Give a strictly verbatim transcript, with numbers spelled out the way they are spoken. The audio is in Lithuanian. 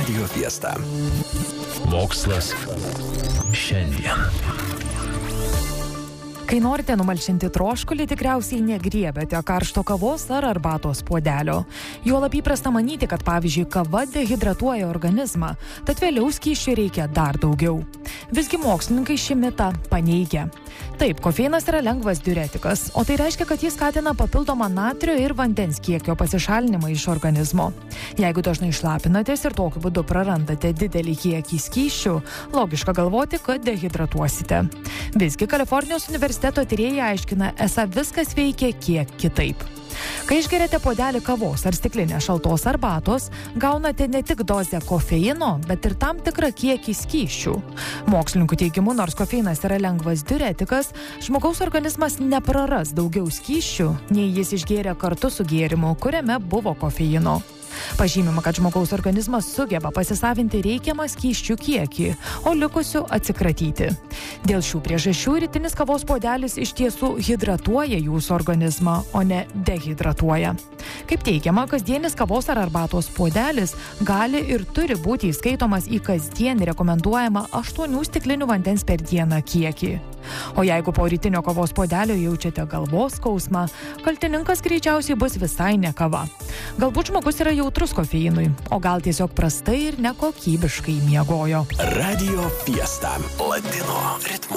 Radio Fiesta. Mokslas šiandien. Kai norite numalšinti troškulį, tikriausiai negriebėte karšto kavos ar arbatos puodelio. Juolab įprasta manyti, kad pavyzdžiui kava dehidratuoja organizmą, tad vėliau skysčių reikia dar daugiau. Visgi mokslininkai šį mitą paneigia. Taip, kofeinas yra lengvas diuretikas, o tai reiškia, kad jis skatina papildomą natrio ir vandens kiekio pasišalinimą iš organizmo. Jeigu dažnai šlapinatės ir tokiu būdu prarandate didelį kiekį skysčių, logiška galvoti, kad dehidratuosite. Visgi Kalifornijos universiteto tyrėjai aiškina, esą viskas veikia kiek kitaip. Kai išgeriate puodelį kavos ar stiklinę šaltos arbatos, gaunate ne tik dozę kofeino, bet ir tam tikrą kiekį skysčių. Mokslininkų teigimu, nors kofeinas yra lengvas diuretikas, žmogaus organizmas nepraras daugiau skysčių, nei jis išgėrė kartu su gėrimu, kuriame buvo kofeino. Pažymima, kad žmogaus organizmas sugeba pasisavinti reikiamą skysčių kiekį, o likusių atsikratyti. Dėl šių priežasčių rytinis kavos puodelis iš tiesų hidratuoja jūsų organizmą, o ne dehidratuoja. Kaip teigiama, kasdienis kavos ar arbatos puodelis gali ir turi būti įskaitomas į kasdien rekomenduojamą aštuonių stiklinių vandens per dieną kiekį. O jeigu po rytinio kavos puodelio jaučiate galvos skausmą, kaltininkas greičiausiai bus visai ne kava. Galbūt žmogus yra jautrus kofeinui, o gal tiesiog prastai ir nekokybiškai miegojo. Radio Fiesta. Latino ritmu.